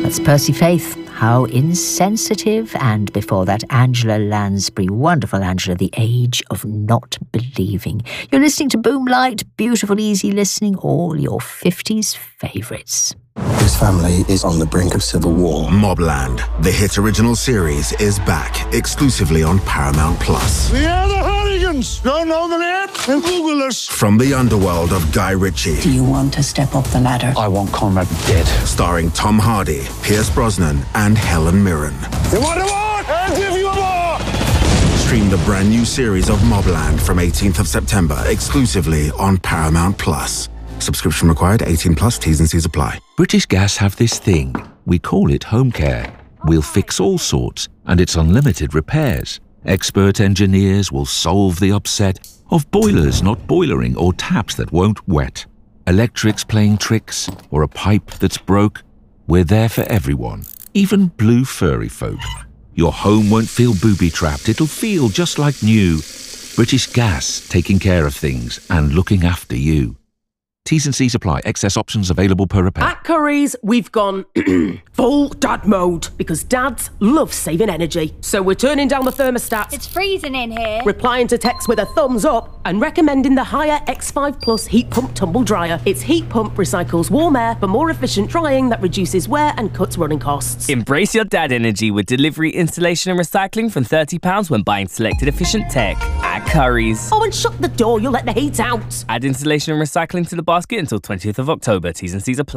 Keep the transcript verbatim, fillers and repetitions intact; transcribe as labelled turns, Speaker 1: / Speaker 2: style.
Speaker 1: That's Percy Faith, How Insensitive, and before that, Angela Lansbury, wonderful Angela, The Age of Not Believing. You're listening to Boomlight, beautiful, easy listening, all your fifties favourites.
Speaker 2: This family is on the brink of civil war.
Speaker 3: Mobland, the hit original series, is back exclusively on Paramount Plus.
Speaker 4: We are the Hardigans. Don't know the name? And Google us.
Speaker 3: From the underworld of Guy Ritchie.
Speaker 5: Do you want to step up the ladder?
Speaker 2: I want Conrad dead.
Speaker 3: Starring Tom Hardy, Pierce Brosnan, and Helen Mirren.
Speaker 4: You want a war? I'll give you a war.
Speaker 3: Stream the brand new series of Mobland from eighteenth of September exclusively on Paramount Plus. Subscription required, eighteen plus, T's and C's apply.
Speaker 6: British Gas have this thing. We call it home care. We'll fix all sorts, and it's unlimited repairs. Expert engineers will solve the upset of boilers not boilering or taps that won't wet. Electrics playing tricks, or a pipe that's broke. We're there for everyone, even blue furry folk. Your home won't feel booby-trapped. It'll feel just like new. British Gas, taking care of things and looking after you. T's and C's apply. Excess options available per repair.
Speaker 7: At Curry's, we've gone full dad mode because dads love saving energy. So we're turning down the thermostat.
Speaker 8: It's freezing in here.
Speaker 7: Replying to texts with a thumbs up and recommending the Haier X five Plus Heat Pump Tumble Dryer. Its heat pump recycles warm air for more efficient drying that reduces wear and cuts running costs.
Speaker 9: Embrace your dad energy with delivery, installation and recycling from thirty pounds when buying selected efficient tech at Curry's.
Speaker 7: Oh, and shut the door, you'll let the heat out.
Speaker 9: Add installation and recycling to the basket until twentieth of October. T's and C's apply.